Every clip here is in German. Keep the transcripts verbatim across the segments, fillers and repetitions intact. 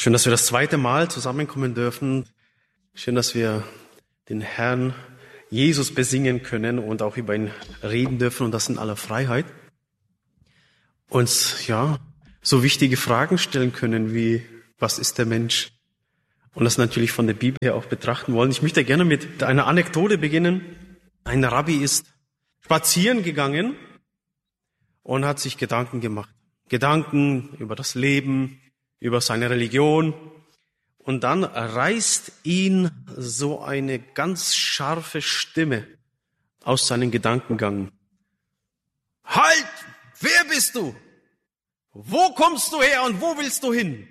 Schön, dass wir das zweite Mal zusammenkommen dürfen. Schön, dass wir den Herrn Jesus besingen können und auch über ihn reden dürfen und das in aller Freiheit. Uns, ja, so wichtige Fragen stellen können wie, was ist der Mensch? Und das natürlich von der Bibel her auch betrachten wollen. Ich möchte gerne mit einer Anekdote beginnen. Ein Rabbi ist spazieren gegangen und hat sich Gedanken gemacht. Gedanken über das Leben, über seine Religion. Und dann reißt ihn so eine ganz scharfe Stimme aus seinem Gedankengang. Halt! Wer bist du? Wo kommst du her und wo willst du hin?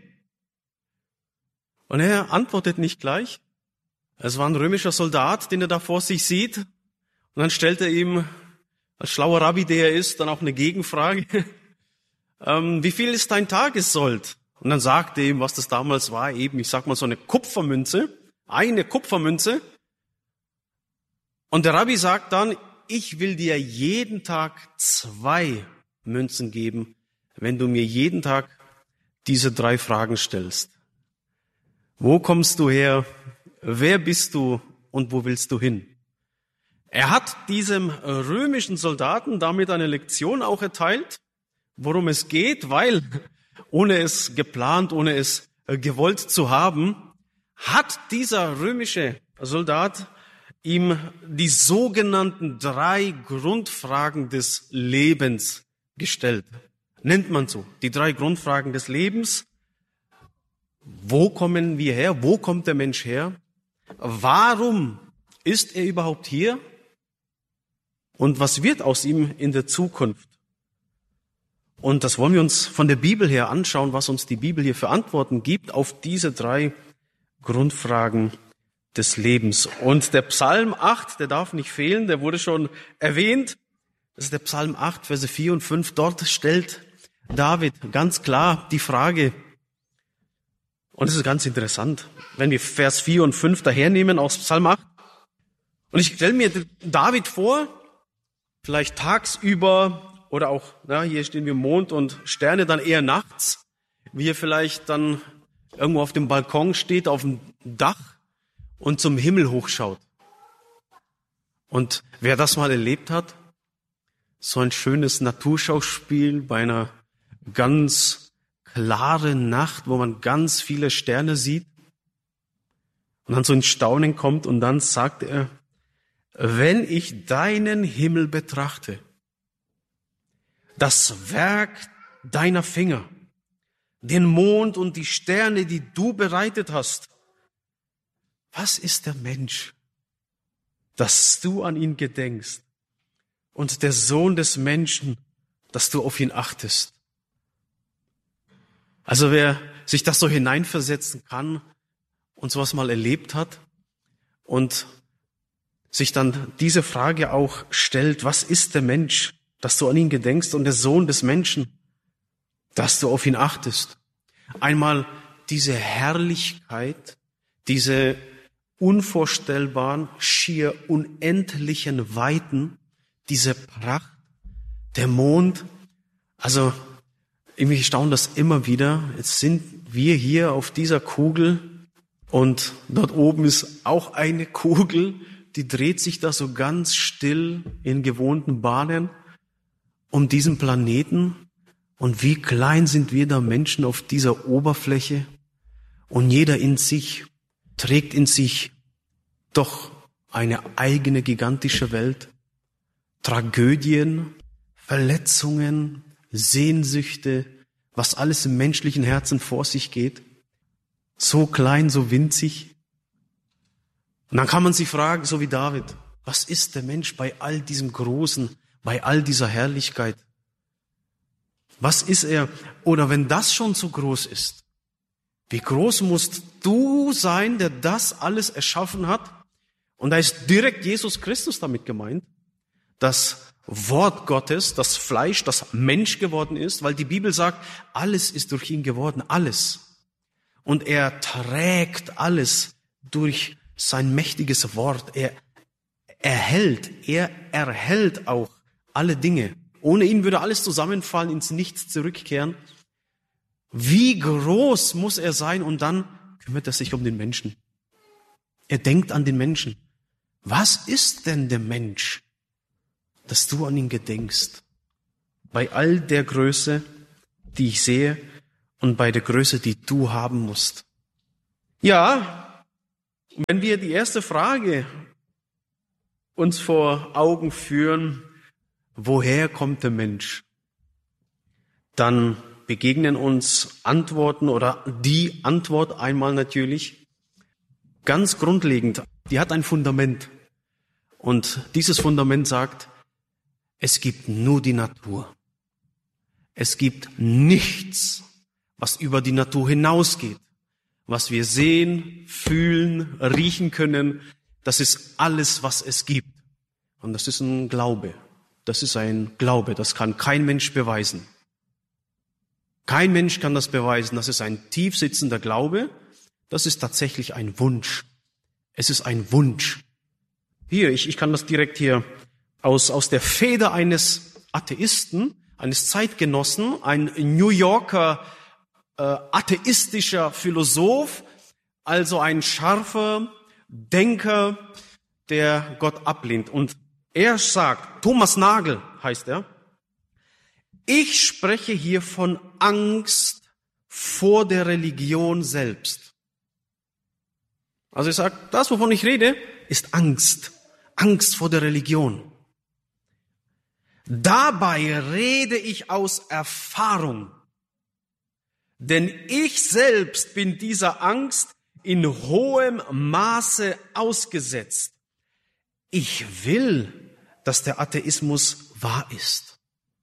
Und er antwortet nicht gleich. Es war ein römischer Soldat, den er da vor sich sieht. Und dann stellt er ihm, als schlauer Rabbi, der er ist, dann auch eine Gegenfrage. ähm, wie viel ist dein Tagessold? Und dann sagt er ihm, was das damals war, eben, ich sag mal, so eine Kupfermünze, eine Kupfermünze. Und der Rabbi sagt dann, ich will dir jeden Tag zwei Münzen geben, wenn du mir jeden Tag diese drei Fragen stellst. Wo kommst du her? Wer bist du? Und wo willst du hin? Er hat diesem römischen Soldaten damit eine Lektion auch erteilt, worum es geht, weil ohne es geplant, ohne es gewollt zu haben, hat dieser römische Soldat ihm die sogenannten drei Grundfragen des Lebens gestellt. Nennt man so, die drei Grundfragen des Lebens. Wo kommen wir her? Wo kommt der Mensch her? Warum ist er überhaupt hier? Und was wird aus ihm in der Zukunft? Und das wollen wir uns von der Bibel her anschauen, was uns die Bibel hier für Antworten gibt auf diese drei Grundfragen des Lebens. Und der Psalm acht, der darf nicht fehlen, der wurde schon erwähnt. Das ist der Psalm acht, Verse vier und fünf. Dort stellt David ganz klar die Frage, und es ist ganz interessant, wenn wir Vers vier und fünf dahernehmen aus Psalm acht. Und ich stelle mir David vor, vielleicht tagsüber, oder auch, ja, hier stehen wir Mond und Sterne, dann eher nachts, wie er vielleicht dann irgendwo auf dem Balkon steht, auf dem Dach und zum Himmel hochschaut. Und wer das mal erlebt hat, so ein schönes Naturschauspiel bei einer ganz klaren Nacht, wo man ganz viele Sterne sieht und dann so in Staunen kommt und dann sagt er, wenn ich deinen Himmel betrachte, das Werk deiner Finger, den Mond und die Sterne, die du bereitet hast. Was ist der Mensch, dass du an ihn gedenkst? Und der Sohn des Menschen, dass du auf ihn achtest? Also wer sich das so hineinversetzen kann und sowas mal erlebt hat und sich dann diese Frage auch stellt, was ist der Mensch, dass du an ihn gedenkst und der Sohn des Menschen, dass du auf ihn achtest. Einmal diese Herrlichkeit, diese unvorstellbaren, schier unendlichen Weiten, diese Pracht, der Mond. Also irgendwie staunt das immer wieder. Jetzt sind wir hier auf dieser Kugel und dort oben ist auch eine Kugel, die dreht sich da so ganz still in gewohnten Bahnen um diesen Planeten. Und wie klein sind wir da Menschen auf dieser Oberfläche. Und jeder in sich trägt in sich doch eine eigene gigantische Welt. Tragödien, Verletzungen, Sehnsüchte, was alles im menschlichen Herzen vor sich geht. So klein, so winzig. Und dann kann man sich fragen, so wie David, was ist der Mensch bei all diesem Großen, bei all dieser Herrlichkeit? Was ist er? Oder wenn das schon so groß ist, wie groß musst du sein, der das alles erschaffen hat? Und da ist direkt Jesus Christus damit gemeint, das Wort Gottes, das Fleisch, das Mensch geworden ist, weil die Bibel sagt, alles ist durch ihn geworden, alles. Und er trägt alles durch sein mächtiges Wort. Er erhält, er erhält auch alle Dinge. Ohne ihn würde alles zusammenfallen, ins Nichts zurückkehren. Wie groß muss er sein? Und dann kümmert er sich um den Menschen. Er denkt an den Menschen. Was ist denn der Mensch, dass du an ihn gedenkst? Bei all der Größe, die ich sehe, und bei der Größe, die du haben musst. Ja, wenn wir die erste Frage uns vor Augen führen, woher kommt der Mensch? Dann begegnen uns Antworten oder die Antwort einmal natürlich ganz grundlegend. Die hat ein Fundament. Und dieses Fundament sagt, es gibt nur die Natur. Es gibt nichts, was über die Natur hinausgeht. Was wir sehen, fühlen, riechen können, das ist alles, was es gibt. Und das ist ein Glaube. Das ist ein Glaube, das kann kein Mensch beweisen. Kein Mensch kann das beweisen. Das ist ein tief sitzender Glaube. Das ist tatsächlich ein Wunsch. Es ist ein Wunsch. Hier, ich, ich kann das direkt hier aus, aus der Feder eines Atheisten, eines Zeitgenossen, ein New Yorker äh, atheistischer Philosoph, also ein scharfer Denker, der Gott ablehnt. Und er sagt, Thomas Nagel heißt er, ich spreche hier von Angst vor der Religion selbst. Also er sagt, das, wovon ich rede, ist Angst. Angst vor der Religion. Dabei rede ich aus Erfahrung. Denn ich selbst bin dieser Angst in hohem Maße ausgesetzt. Ich will, dass der Atheismus wahr ist.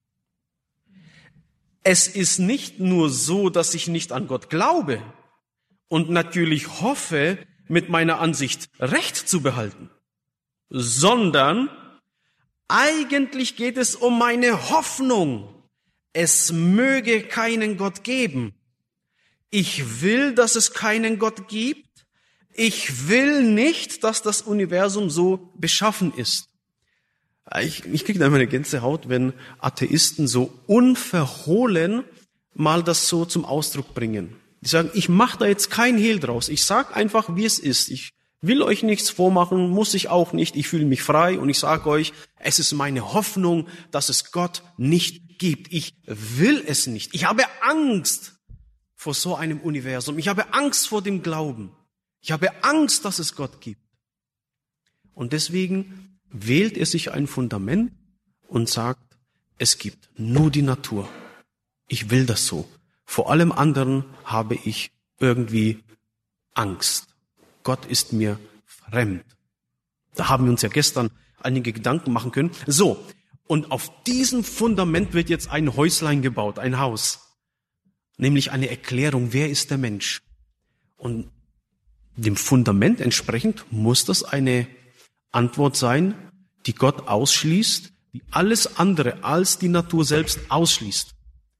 Es ist nicht nur so, dass ich nicht an Gott glaube und natürlich hoffe, mit meiner Ansicht Recht zu behalten, sondern eigentlich geht es um meine Hoffnung. Es möge keinen Gott geben. Ich will, dass es keinen Gott gibt. Ich will nicht, dass das Universum so beschaffen ist. Ich, ich kriege einfach eine Gänsehaut, wenn Atheisten so unverhohlen mal das so zum Ausdruck bringen. Die sagen, ich mache da jetzt kein Hehl draus. Ich sage einfach, wie es ist. Ich will euch nichts vormachen, muss ich auch nicht. Ich fühle mich frei und ich sage euch, es ist meine Hoffnung, dass es Gott nicht gibt. Ich will es nicht. Ich habe Angst vor so einem Universum. Ich habe Angst vor dem Glauben. Ich habe Angst, dass es Gott gibt. Und deswegen wählt er sich ein Fundament und sagt, es gibt nur die Natur. Ich will das so. Vor allem anderen habe ich irgendwie Angst. Gott ist mir fremd. Da haben wir uns ja gestern einige Gedanken machen können. So, und auf diesem Fundament wird jetzt ein Häuslein gebaut, ein Haus. Nämlich eine Erklärung, wer ist der Mensch? Und dem Fundament entsprechend muss das eine Antwort sein, die Gott ausschließt, die alles andere als die Natur selbst ausschließt.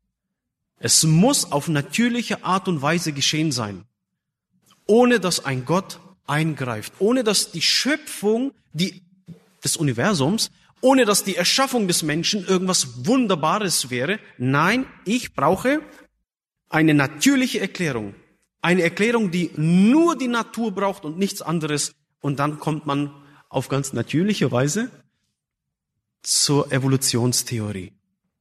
Es muss auf natürliche Art und Weise geschehen sein, ohne dass ein Gott eingreift, ohne dass die Schöpfung die, des Universums, ohne dass die Erschaffung des Menschen irgendwas Wunderbares wäre. Nein, ich brauche eine natürliche Erklärung, eine Erklärung, die nur die Natur braucht und nichts anderes. Und dann kommt man auf ganz natürliche Weise zur Evolutionstheorie,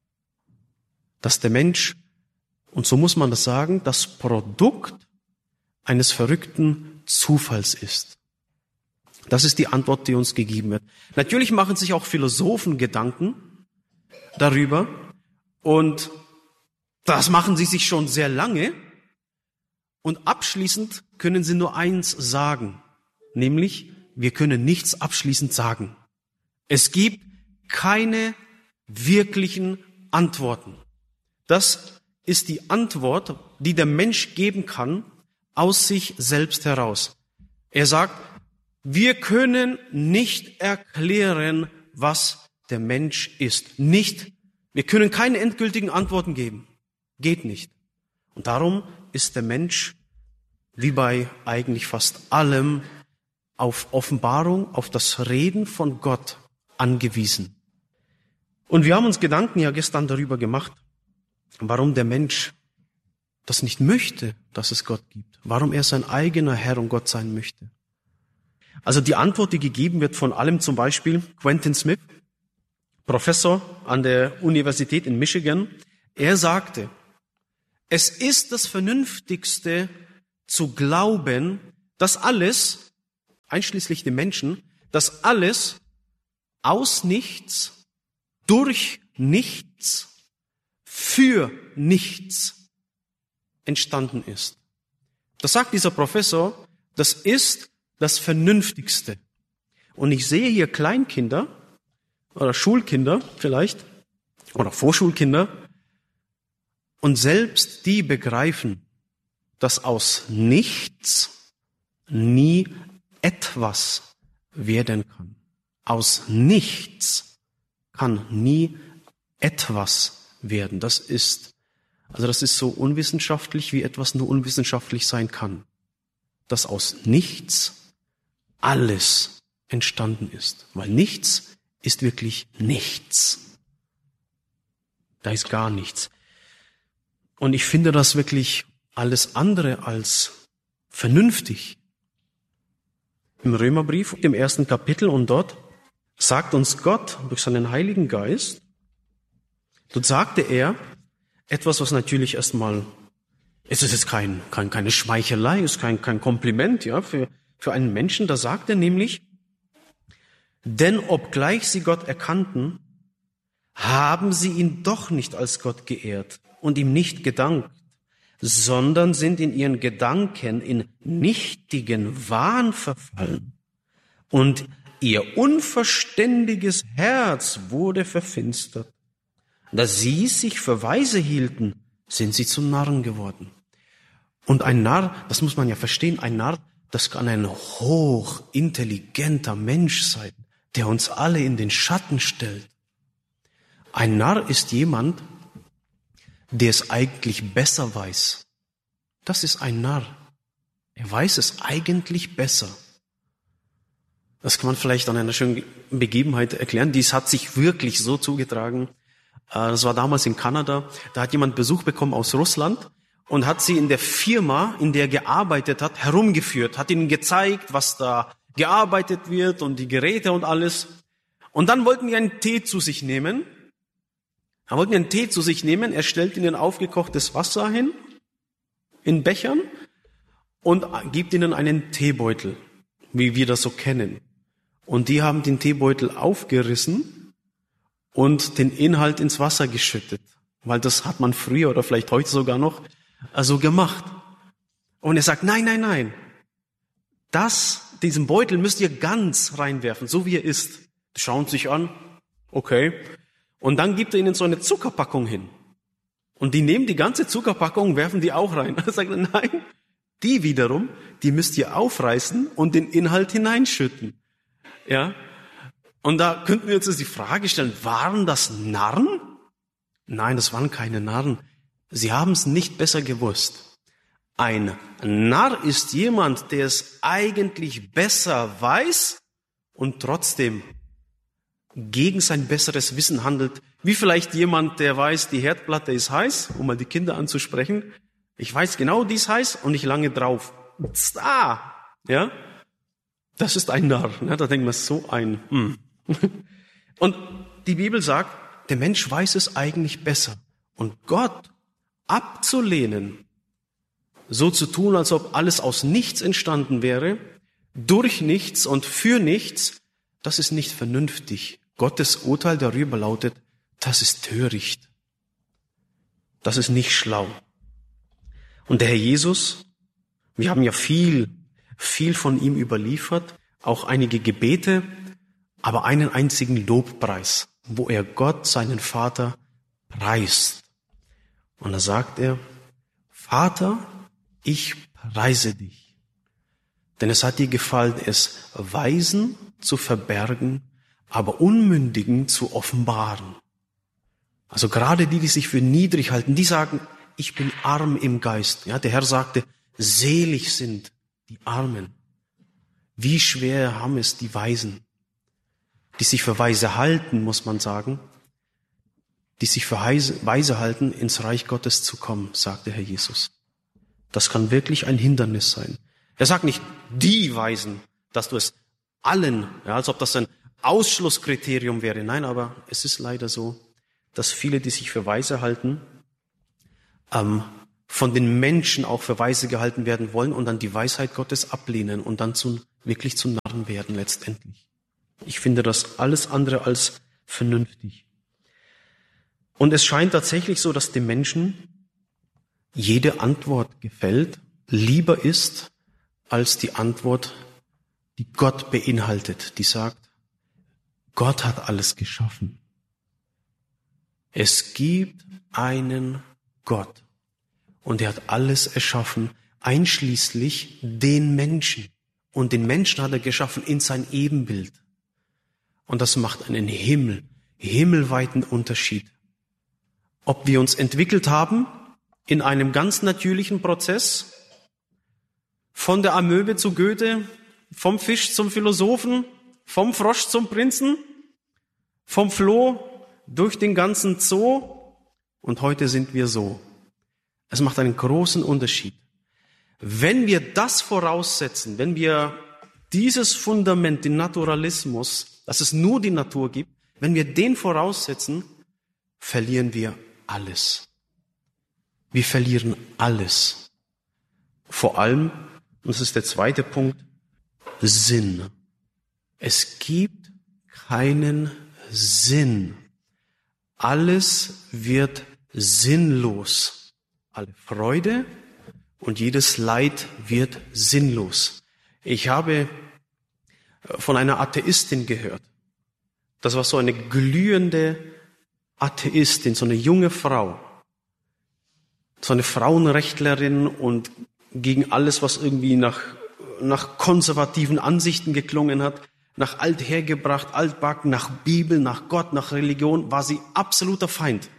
dass der Mensch, und so muss man das sagen, das Produkt eines verrückten Zufalls ist. Das ist die Antwort, die uns gegeben wird. Natürlich machen sich auch Philosophen Gedanken darüber und das machen sie sich schon sehr lange und abschließend können sie nur eins sagen, nämlich wir können nichts abschließend sagen. Es gibt keine wirklichen Antworten. Das ist die Antwort, die der Mensch geben kann aus sich selbst heraus. Er sagt, wir können nicht erklären, was der Mensch ist. Nicht. Wir können keine endgültigen Antworten geben. Geht nicht. Und darum ist der Mensch, wie bei eigentlich fast allem, auf Offenbarung, auf das Reden von Gott angewiesen. Und wir haben uns Gedanken ja gestern darüber gemacht, warum der Mensch das nicht möchte, dass es Gott gibt, warum er sein eigener Herr und Gott sein möchte. Also die Antwort, die gegeben wird von allem, zum Beispiel Quentin Smith, Professor an der Universität in Michigan, er sagte, es ist das Vernünftigste zu glauben, dass alles, einschließlich den Menschen, dass alles aus nichts, durch nichts, für nichts entstanden ist. Das sagt dieser Professor, das ist das Vernünftigste. Und ich sehe hier Kleinkinder oder Schulkinder vielleicht oder Vorschulkinder und selbst die begreifen, dass aus nichts nie etwas werden kann. Aus nichts kann nie etwas werden. Das ist, also das ist so unwissenschaftlich, wie etwas nur unwissenschaftlich sein kann. Dass aus nichts alles entstanden ist. Weil nichts ist wirklich nichts. Da ist gar nichts. Und ich finde das wirklich alles andere als vernünftig. Im Römerbrief, im ersten Kapitel, und dort sagt uns Gott durch seinen Heiligen Geist, dort sagte er etwas, was natürlich erstmal, es ist jetzt kein, kein, keine Schmeichelei, es ist kein, kein Kompliment, ja, für, für einen Menschen. Da sagt er nämlich, denn obgleich sie Gott erkannten, haben sie ihn doch nicht als Gott geehrt und ihm nicht gedankt, sondern sind in ihren Gedanken in nichtigen Wahn verfallen. Und ihr unverständiges Herz wurde verfinstert. Da sie sich für weise hielten, sind sie zu Narren geworden. Und ein Narr, das muss man ja verstehen, ein Narr, das kann ein hochintelligenter Mensch sein, der uns alle in den Schatten stellt. Ein Narr ist jemand, der es eigentlich besser weiß. Das ist ein Narr. Er weiß es eigentlich besser. Das kann man vielleicht an einer schönen Begebenheit erklären. Dies hat sich wirklich so zugetragen. Das war damals in Kanada. Da hat jemand Besuch bekommen aus Russland und hat sie in der Firma, in der er gearbeitet hat, herumgeführt, hat ihnen gezeigt, was da gearbeitet wird und die Geräte und alles. Und dann wollten die einen Tee zu sich nehmen. Er wollte einen Tee zu sich nehmen, er stellt ihnen aufgekochtes Wasser hin, in Bechern, und gibt ihnen einen Teebeutel, wie wir das so kennen. Und die haben den Teebeutel aufgerissen und den Inhalt ins Wasser geschüttet, weil das hat man früher oder vielleicht heute sogar noch so gemacht. Und er sagt, nein, nein, nein, das, diesen Beutel müsst ihr ganz reinwerfen, so wie er ist. Die schauen sich an, okay. Und dann gibt er ihnen so eine Zuckerpackung hin. Und die nehmen die ganze Zuckerpackung und werfen die auch rein. Er sagt, nein, die wiederum, die müsst ihr aufreißen und den Inhalt hineinschütten. Ja. Und da könnten wir uns jetzt die Frage stellen, waren das Narren? Nein, das waren keine Narren. Sie haben es nicht besser gewusst. Ein Narr ist jemand, der es eigentlich besser weiß und trotzdem gegen sein besseres Wissen handelt, wie vielleicht jemand, der weiß, die Herdplatte ist heiß, um mal die Kinder anzusprechen. Ich weiß genau, die ist heiß und ich lange drauf. Ah, ja, das ist ein Narr. Ja, da denkt man so ein. Hm. Und die Bibel sagt, der Mensch weiß es eigentlich besser. Und Gott abzulehnen, so zu tun, als ob alles aus nichts entstanden wäre, durch nichts und für nichts, das ist nicht vernünftig. Gottes Urteil darüber lautet, das ist töricht. Das ist nicht schlau. Und der Herr Jesus, wir haben ja viel, viel von ihm überliefert, auch einige Gebete, aber einen einzigen Lobpreis, wo er Gott, seinen Vater, preist. Und da sagt er, Vater, ich preise dich, denn es hat dir gefallen, es Weisen zu verbergen, aber Unmündigen zu offenbaren. Also gerade die, die sich für niedrig halten, die sagen, ich bin arm im Geist. Ja, der Herr sagte, selig sind die Armen. Wie schwer haben es die Weisen, die sich für weise halten, muss man sagen, die sich für weise halten, ins Reich Gottes zu kommen, sagt der Herr Jesus. Das kann wirklich ein Hindernis sein. Er sagt nicht, die Weisen, dass du es allen, ja, als ob das ein Ausschlusskriterium wäre. Nein, aber es ist leider so, dass viele, die sich für weise halten, ähm, von den Menschen auch für weise gehalten werden wollen und dann die Weisheit Gottes ablehnen und dann zu, wirklich zu Narren werden letztendlich. Ich finde das alles andere als vernünftig. Und es scheint tatsächlich so, dass dem Menschen jede Antwort gefällt, lieber ist als die Antwort, die Gott beinhaltet, die sagt, Gott hat alles geschaffen. Es gibt einen Gott und er hat alles erschaffen, einschließlich den Menschen. Und den Menschen hat er geschaffen in sein Ebenbild. Und das macht einen Himmel, himmelweiten Unterschied. Ob wir uns entwickelt haben in einem ganz natürlichen Prozess, von der Amöbe zu Goethe, vom Fisch zum Philosophen, vom Frosch zum Prinzen, vom Floh durch den ganzen Zoo und heute sind wir so. Es macht einen großen Unterschied. Wenn wir das voraussetzen, wenn wir dieses Fundament, den Naturalismus, dass es nur die Natur gibt, wenn wir den voraussetzen, verlieren wir alles. Wir verlieren alles. Vor allem, und das ist der zweite Punkt, Sinn. Es gibt keinen Sinn. Alles wird sinnlos. Alle Freude und jedes Leid wird sinnlos. Ich habe von einer Atheistin gehört. Das war so eine glühende Atheistin, so eine junge Frau. So eine Frauenrechtlerin und gegen alles, was irgendwie nach, nach konservativen Ansichten geklungen hat, nach althergebracht, altbacken, nach Bibel, nach Gott, nach Religion, war sie absoluter Feind.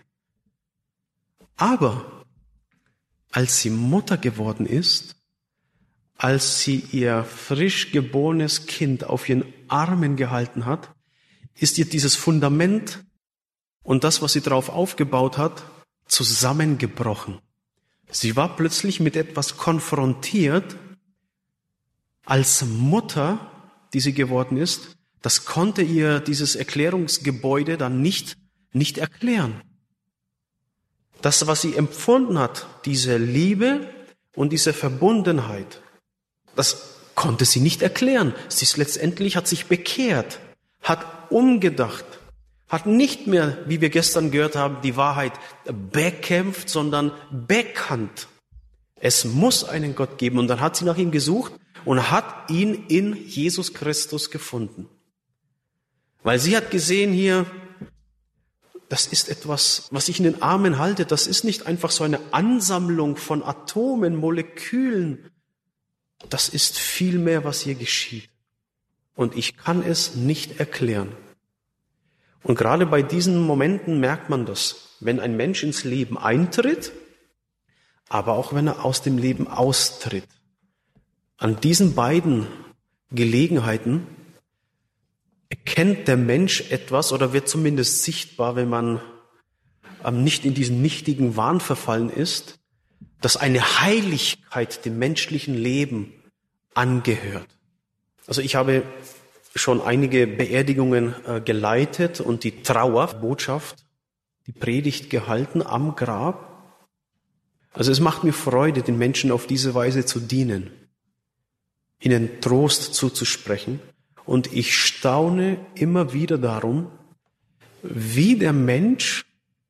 Aber als sie Mutter geworden ist, als sie ihr frisch geborenes Kind auf ihren Armen gehalten hat, ist ihr dieses Fundament und das, was sie darauf aufgebaut hat, zusammengebrochen. Sie war plötzlich mit etwas konfrontiert, als Mutter, die sie geworden ist, das konnte ihr dieses Erklärungsgebäude dann nicht, nicht erklären. Das, was sie empfunden hat, diese Liebe und diese Verbundenheit, das konnte sie nicht erklären. Sie ist letztendlich, hat sich bekehrt, hat umgedacht, hat nicht mehr, wie wir gestern gehört haben, die Wahrheit bekämpft, sondern bekannt. Es muss einen Gott geben. Und dann hat sie nach ihm gesucht und hat ihn in Jesus Christus gefunden. Weil sie hat gesehen hier, das ist etwas, was ich in den Armen halte. Das ist nicht einfach so eine Ansammlung von Atomen, Molekülen. Das ist viel mehr, was hier geschieht. Und ich kann es nicht erklären. Und gerade bei diesen Momenten merkt man das, wenn ein Mensch ins Leben eintritt, aber auch wenn er aus dem Leben austritt. An diesen beiden Gelegenheiten erkennt der Mensch etwas oder wird zumindest sichtbar, wenn man nicht in diesen nichtigen Wahn verfallen ist, dass eine Heiligkeit dem menschlichen Leben angehört. Also ich habe schon einige Beerdigungen äh, geleitet und die Trauerbotschaft, die Predigt gehalten am Grab. Also es macht mir Freude, den Menschen auf diese Weise zu dienen, ihnen Trost zuzusprechen. Und ich staune immer wieder darum, wie der Mensch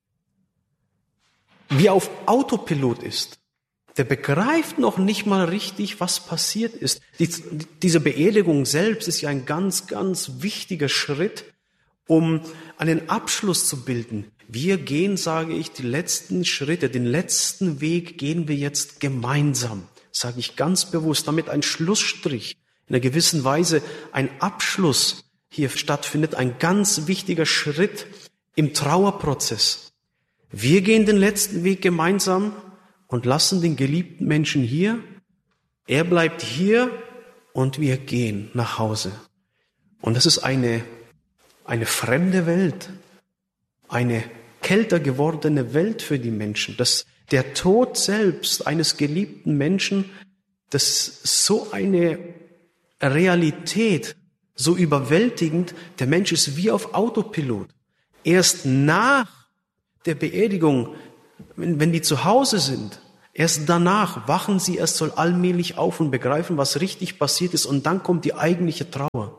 wie auf Autopilot ist. Der begreift noch nicht mal richtig, was passiert ist. Die, diese Beerdigung selbst ist ja ein ganz, ganz wichtiger Schritt, um einen Abschluss zu bilden. Wir gehen, sage ich, die letzten Schritte, den letzten Weg gehen wir jetzt gemeinsam, sage ich ganz bewusst, damit ein Schlussstrich, in einer gewissen Weise ein Abschluss hier stattfindet, ein ganz wichtiger Schritt im Trauerprozess. Wir gehen den letzten Weg gemeinsam und lassen den geliebten Menschen hier. Er bleibt hier und wir gehen nach Hause. Und das ist eine, eine fremde Welt, eine kälter gewordene Welt für die Menschen. Das, Der Tod selbst eines geliebten Menschen, das ist so eine Realität, so überwältigend. Der Mensch ist wie auf Autopilot. Erst nach der Beerdigung, wenn, wenn die zu Hause sind, erst danach wachen sie erst so allmählich auf und begreifen, was richtig passiert ist. Und dann kommt die eigentliche Trauer.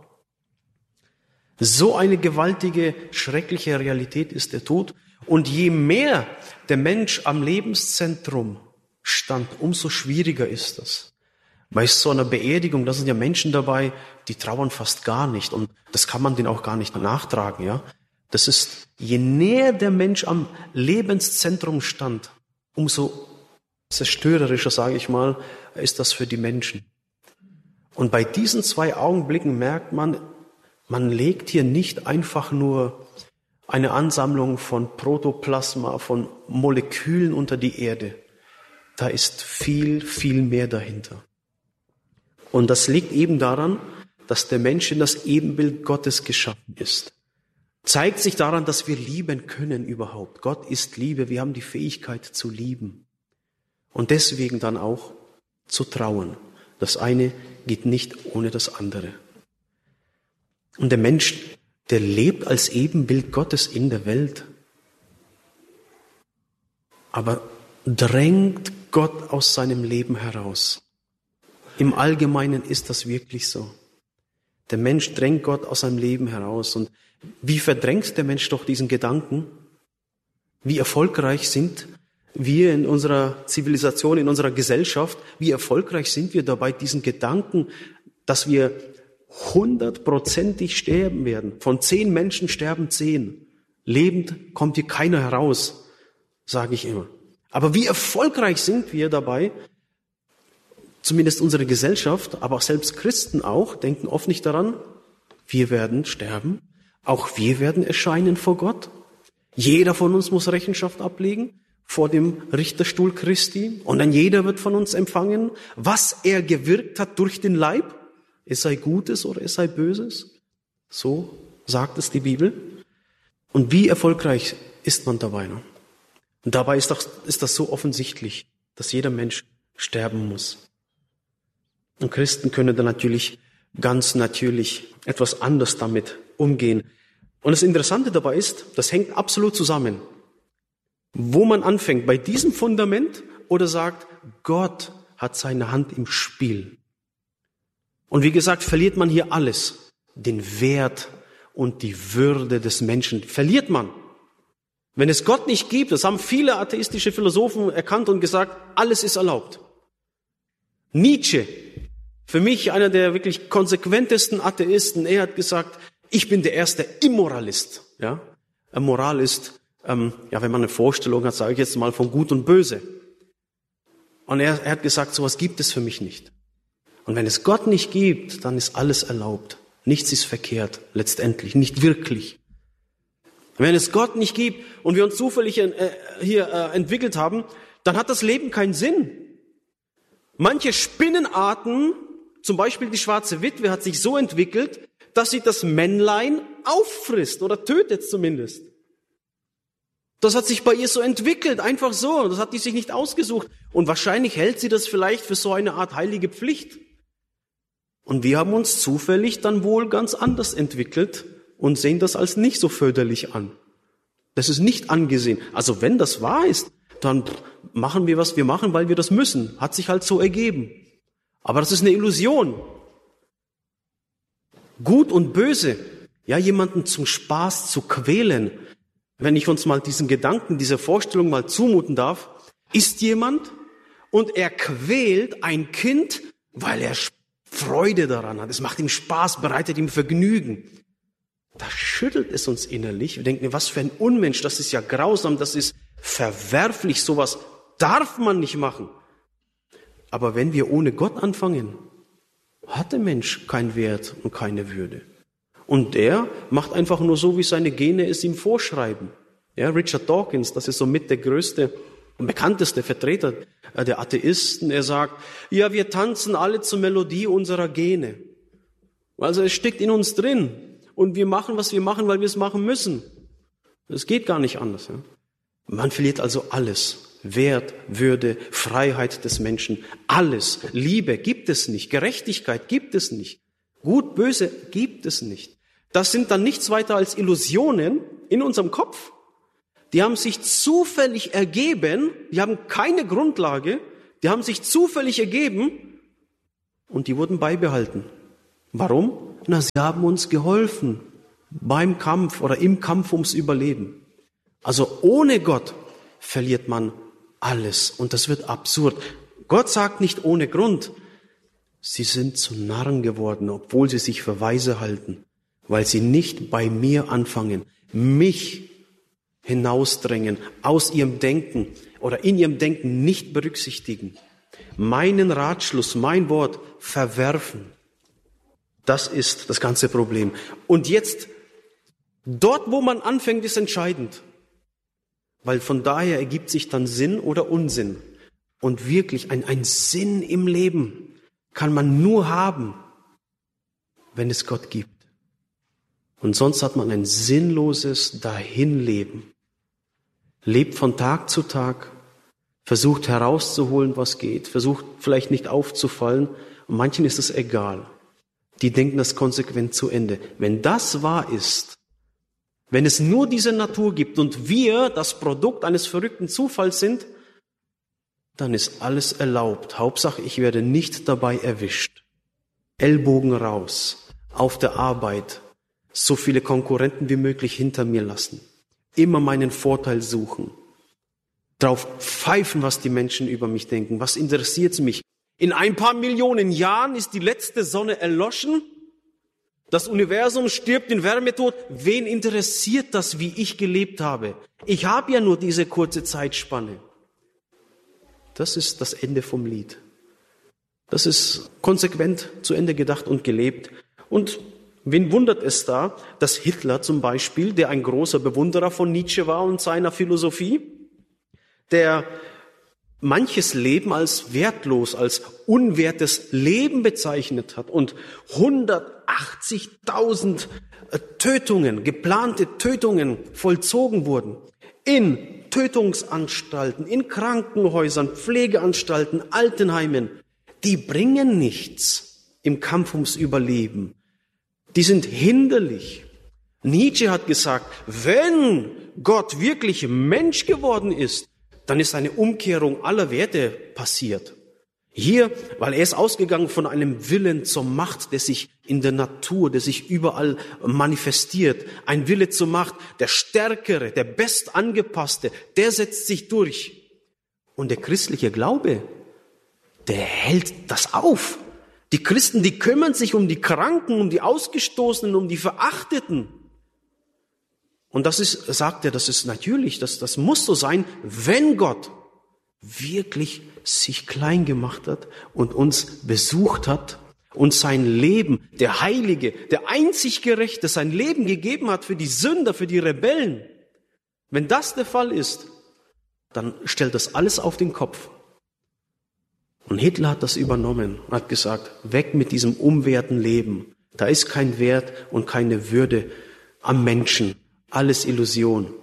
So eine gewaltige, schreckliche Realität ist der Tod. Und je mehr der Mensch am Lebenszentrum stand, umso schwieriger ist das. Bei so einer Beerdigung, da sind ja Menschen dabei, die trauern fast gar nicht. Und das kann man denen auch gar nicht nachtragen, ja. Das ist, je näher der Mensch am Lebenszentrum stand, umso zerstörerischer, sage ich mal, ist das für die Menschen. Und bei diesen zwei Augenblicken merkt man, man legt hier nicht einfach nur eine Ansammlung von Protoplasma, von Molekülen unter die Erde. Da ist viel, viel mehr dahinter. Und das liegt eben daran, dass der Mensch in das Ebenbild Gottes geschaffen ist. Zeigt sich daran, dass wir lieben können überhaupt. Gott ist Liebe, wir haben die Fähigkeit zu lieben. Und deswegen dann auch zu trauen. Das eine geht nicht ohne das andere. Und der Mensch, der lebt als Ebenbild Gottes in der Welt. Aber drängt Gott aus seinem Leben heraus. Im Allgemeinen ist das wirklich so. Der Mensch drängt Gott aus seinem Leben heraus. Und wie verdrängt der Mensch doch diesen Gedanken? Wie erfolgreich sind wir in unserer Zivilisation, in unserer Gesellschaft? Wie erfolgreich sind wir dabei, diesen Gedanken, dass wir hundertprozentig sterben werden? Von zehn Menschen sterben zehn. Lebend kommt hier keiner heraus, sage ich immer. Aber wie erfolgreich sind wir dabei? Zumindest unsere Gesellschaft, aber auch selbst Christen auch, denken oft nicht daran, wir werden sterben. Auch wir werden erscheinen vor Gott. Jeder von uns muss Rechenschaft ablegen vor dem Richterstuhl Christi. Und dann jeder wird von uns empfangen, was er gewirkt hat durch den Leib. Es sei Gutes oder es sei Böses. So sagt es die Bibel. Und wie erfolgreich ist man dabei? Ne? Und dabei ist das, ist das so offensichtlich, dass jeder Mensch sterben muss. Und Christen können dann natürlich ganz natürlich etwas anders damit umgehen. Und das Interessante dabei ist, das hängt absolut zusammen. Wo man anfängt, bei diesem Fundament oder sagt, Gott hat seine Hand im Spiel. Und wie gesagt, verliert man hier alles. Den Wert und die Würde des Menschen verliert man. Wenn es Gott nicht gibt, das haben viele atheistische Philosophen erkannt und gesagt, alles ist erlaubt. Nietzsche, für mich einer der wirklich konsequentesten Atheisten, er hat gesagt, ich bin der erste Immoralist. Ja, Moral ist, ähm, ja, wenn man eine Vorstellung hat, sage ich jetzt mal von Gut und Böse. Und er, er hat gesagt, sowas gibt es für mich nicht. Und wenn es Gott nicht gibt, dann ist alles erlaubt. Nichts ist verkehrt, letztendlich, nicht wirklich. Wenn es Gott nicht gibt und wir uns zufällig äh, hier äh, entwickelt haben, dann hat das Leben keinen Sinn. Manche Spinnenarten, zum Beispiel die schwarze Witwe, hat sich so entwickelt, dass sie das Männlein auffrisst oder tötet zumindest. Das hat sich bei ihr so entwickelt, einfach so. Das hat die sich nicht ausgesucht. Und wahrscheinlich hält sie das vielleicht für so eine Art heilige Pflicht. Und wir haben uns zufällig dann wohl ganz anders entwickelt und sehen das als nicht so förderlich an. Das ist nicht angesehen. Also wenn das wahr ist, dann machen wir, was wir machen, weil wir das müssen. Hat sich halt so ergeben. Aber das ist eine Illusion. Gut und böse, ja, jemanden zum Spaß zu quälen, wenn ich uns mal diesen Gedanken, diese Vorstellung mal zumuten darf, ist jemand und er quält ein Kind, weil er Freude daran hat. Es macht ihm Spaß, bereitet ihm Vergnügen. Da schüttelt es uns innerlich. Wir denken, was für ein Unmensch, das ist ja grausam, das ist verwerflich, sowas darf man nicht machen. Aber wenn wir ohne Gott anfangen, hat der Mensch keinen Wert und keine Würde. Und er macht einfach nur so, wie seine Gene es ihm vorschreiben. Ja, Richard Dawkins, das ist somit der größte und bekannteste Vertreter der Atheisten. Er sagt, ja, wir tanzen alle zur Melodie unserer Gene. Also es steckt in uns drin. Und wir machen, was wir machen, weil wir es machen müssen. Es geht gar nicht anders. Ja? Man verliert also alles. Wert, Würde, Freiheit des Menschen, alles. Liebe gibt es nicht, Gerechtigkeit gibt es nicht, Gut, Böse gibt es nicht. Das sind dann nichts weiter als Illusionen in unserem Kopf. Die haben sich zufällig ergeben, die haben keine Grundlage, die haben sich zufällig ergeben und die wurden beibehalten. Warum? Na, sie haben uns geholfen beim Kampf oder im Kampf ums Überleben. Also ohne Gott verliert man alles und das wird absurd. Gott sagt nicht ohne Grund, sie sind zu Narren geworden, obwohl sie sich für weise halten, weil sie nicht bei mir anfangen, mich hinausdrängen, aus ihrem Denken oder in ihrem Denken nicht berücksichtigen, meinen Ratschluss, mein Wort verwerfen. Das ist das ganze Problem. Und jetzt, dort wo man anfängt, ist entscheidend, weil von daher ergibt sich dann Sinn oder Unsinn. Und wirklich ein, ein Sinn im Leben kann man nur haben, wenn es Gott gibt. Und sonst hat man ein sinnloses Dahinleben. Lebt von Tag zu Tag, versucht herauszuholen, was geht, versucht vielleicht nicht aufzufallen. Und manchen ist es egal. Die denken das konsequent zu Ende. Wenn das wahr ist, wenn es nur diese Natur gibt und wir das Produkt eines verrückten Zufalls sind, dann ist alles erlaubt. Hauptsache, ich werde nicht dabei erwischt. Ellbogen raus, auf der Arbeit, so viele Konkurrenten wie möglich hinter mir lassen. Immer meinen Vorteil suchen. Drauf pfeifen, was die Menschen über mich denken. Was interessiert mich? In ein paar Millionen Jahren ist die letzte Sonne erloschen. Das Universum stirbt in Wärmetod. Wen interessiert das, wie ich gelebt habe? Ich habe ja nur diese kurze Zeitspanne. Das ist das Ende vom Lied. Das ist konsequent zu Ende gedacht und gelebt. Und wen wundert es da, dass Hitler zum Beispiel, der ein großer Bewunderer von Nietzsche war und seiner Philosophie, der manches Leben als wertlos, als unwertes Leben bezeichnet hat und hundertachtzigtausend Tötungen, geplante Tötungen vollzogen wurden in Tötungsanstalten, in Krankenhäusern, Pflegeanstalten, Altenheimen, die bringen nichts im Kampf ums Überleben. Die sind hinderlich. Nietzsche hat gesagt, wenn Gott wirklich Mensch geworden ist, dann ist eine Umkehrung aller Werte passiert. Hier, weil er ist ausgegangen von einem Willen zur Macht, der sich in der Natur, der sich überall manifestiert. Ein Wille zur Macht, der Stärkere, der Bestangepasste, der setzt sich durch. Und der christliche Glaube, der hält das auf. Die Christen, die kümmern sich um die Kranken, um die Ausgestoßenen, um die Verachteten. Und das ist, sagt er, das ist natürlich, das, das muss so sein, wenn Gott wirklich sich klein gemacht hat und uns besucht hat und sein Leben, der Heilige, der einzig Gerechte, sein Leben gegeben hat für die Sünder, für die Rebellen. Wenn das der Fall ist, dann stellt das alles auf den Kopf. Und Hitler hat das übernommen und hat gesagt, weg mit diesem unwerten Leben. Da ist kein Wert und keine Würde am Menschen. Alles Illusion.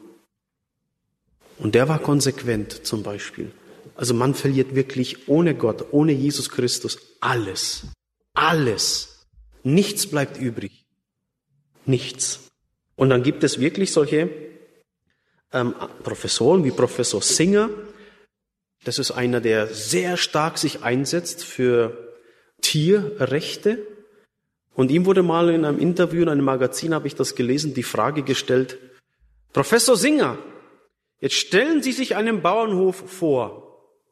Und der war konsequent zum Beispiel. Also man verliert wirklich ohne Gott, ohne Jesus Christus alles. Alles. Nichts bleibt übrig. Nichts. Und dann gibt es wirklich solche ähm, Professoren wie Professor Singer. Das ist einer, der sehr stark sich einsetzt für Tierrechte. Und ihm wurde mal in einem Interview, in einem Magazin, habe ich das gelesen, die Frage gestellt, Professor Singer, jetzt stellen Sie sich einen Bauernhof vor.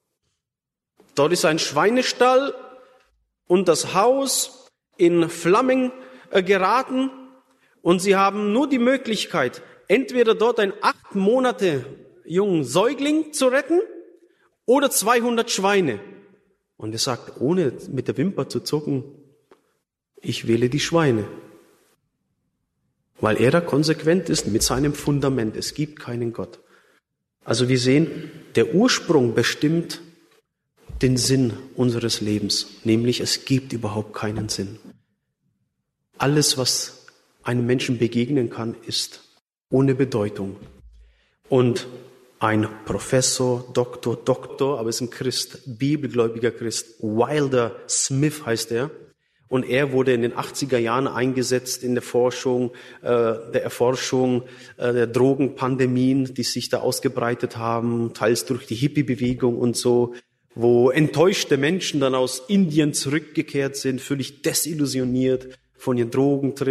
Dort ist ein Schweinestall und das Haus in Flammen geraten und Sie haben nur die Möglichkeit, entweder dort einen acht Monate jungen Säugling zu retten oder zweihundert Schweine. Und er sagt, ohne mit der Wimper zu zucken, ich wähle die Schweine. Weil er da konsequent ist mit seinem Fundament. Es gibt keinen Gott. Also wir sehen, der Ursprung bestimmt den Sinn unseres Lebens. Nämlich, es gibt überhaupt keinen Sinn. Alles, was einem Menschen begegnen kann, ist ohne Bedeutung. Und ein Professor, Doktor, Doktor, aber ist ein Christ, bibelgläubiger Christ. Wilder Smith heißt er. Und er wurde in den achtziger Jahren eingesetzt in der Forschung, äh, der Erforschung äh, der Drogenpandemien, die sich da ausgebreitet haben, teils durch die Hippie-Bewegung und so, wo enttäuschte Menschen dann aus Indien zurückgekehrt sind, völlig desillusioniert von ihren Drogentrippen.